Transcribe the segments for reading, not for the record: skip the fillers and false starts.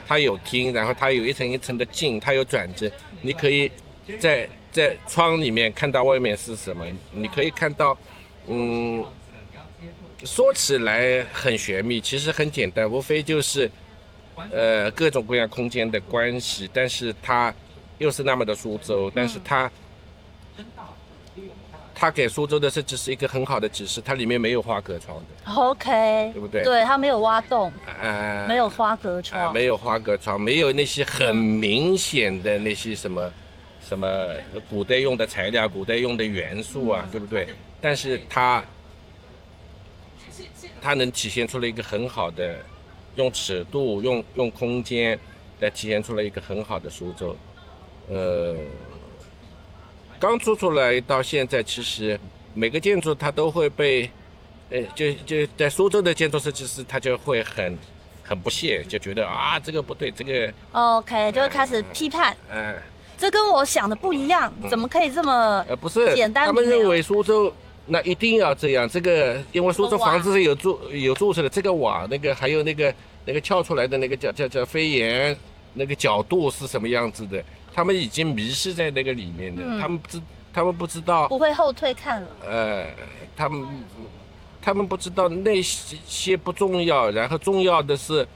它有厅，然后它有一层一层的镜，它有转折，你可以在窗里面看到外面是什么，你可以看到，说起来很玄秘，其实很简单，无非就是各种各样空间的关系，但是它又是那么的苏州，但是它给苏州的设计是一个很好的指示，它里面没有花格窗的 OK， 对不对？ 对，它没有挖洞，没有花格窗， 窗， 没有花格窗，没有那些很明显的那些什么古代用的材料、古代用的元素啊，对不对？但是它能体现出了一个很好的，用尺度、用空间来体现出了一个很好的苏州。刚做出来到现在，其实每个建筑它都会被，就在苏州的建筑设计师他就会很不屑，就觉得啊这个不对，这个 OK 就会开始批判，这跟我想的不一样，怎么可以这么不是简单？ 他们认为苏州那一定要这样，这个因为苏州房子是有注释的，这个瓦那个还有那个翘出来的那个叫飞檐，那个角度是什么样子的。他们已经迷失在那个里面的，他们不知道， 不会后退看了。 他们不知道那些不重要，然后重要的是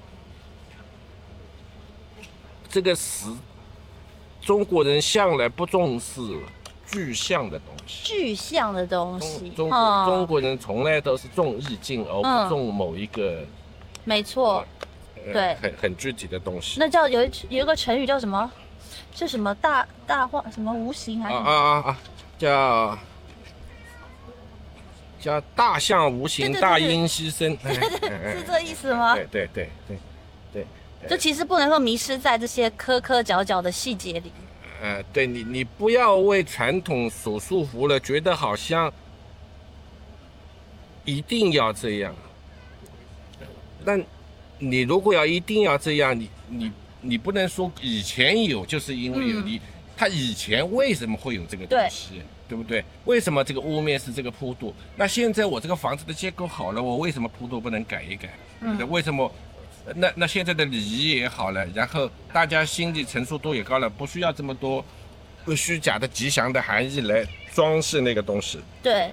这个中国人向来不重视具象的东西。 具象的东西， 中国人从来都是重意境，而不重某一个。 没错，对， 很具体的东西。 那叫有一个成语叫什么？是什么大话什么无形还是叫大象无形，大音牺牲， 是这意思吗？ 对。 就其实不能够迷失在这些磕磕角角的细节里。 对你不要为传统所束缚了，觉得好像一定要这样。但你如果一定要这样，你不能说以前有，就是因为有他以前为什么会有这个东西，对不对？为什么这个屋面是这个铺度？那现在我这个房子的结构好了，我为什么铺度不能改一改？为什么？那现在的礼仪也好了，然后大家心理成熟度也高了，不需要这么多虚假的吉祥的含义来装饰那个东西。 对。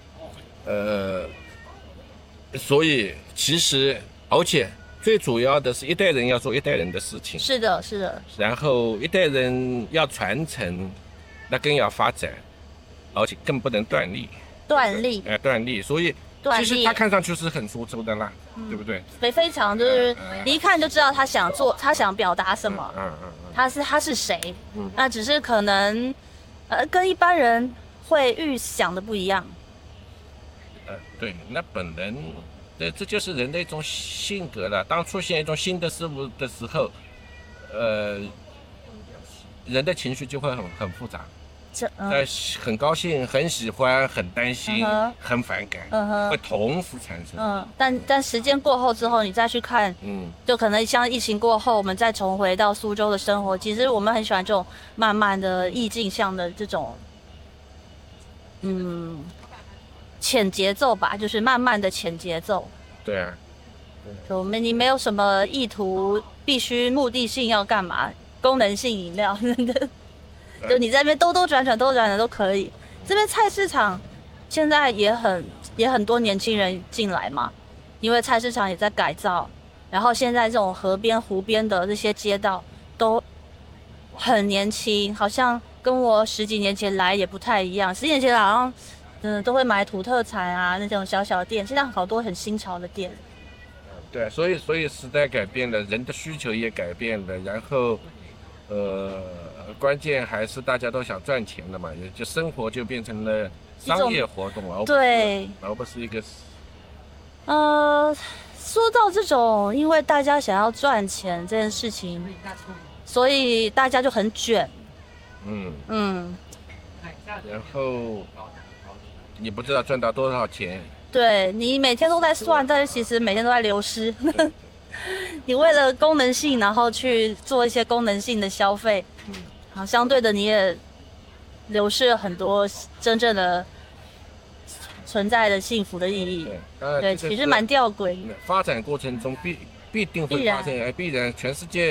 所以其实，而且最主要的是一代人要做一代人的事情。 是的。 然后一代人要传承，那更要发展，而且更不能断裂。断裂，所以其实他看上去是很苏州的啦，对不对？ 非常就是你一看就知道他想表达什么，他是谁，那只是可能跟一般人会预想的不一样。 对，那本人，这就是人的一种性格了。当出现一种新的事物的时候，人的情绪就会很复杂。很高兴、很喜欢、很担心、很反感，会同时产生。 但时间过后之后，你再去看，就可能像疫情过后，我们再重回到苏州的生活。其实我们很喜欢这种慢慢的意境向的这种，浅节奏吧，就是慢慢的浅节奏。 对啊。 就你没有什么意图，必须目的性要干嘛？功能性饮料。就你在那边兜转转都可以。这边菜市场现在也很多年轻人进来嘛，因为菜市场也在改造，然后现在这种河边湖边的这些街道都很年轻，好像跟我10几年前来也不太一样。10几年前好像都会买土特产啊，那种小店，现在好多很新潮的店。 对，所以时代改变了，人的需求也改变了，然后关键还是大家都想赚钱了嘛，也就生活就变成了商业活动，而不是一个。 说到这种，因为大家想要赚钱这件事情，所以大家就很卷。 然后你不知道赚到多少钱。 对，你每天都在算，但是其实每天都在流失。你为了功能性，然后去做一些功能性的消费，好，相对的你也流失了很多真正的存在的幸福的意义。对，其实蛮吊诡。 发展过程中必定会发现，必然全世界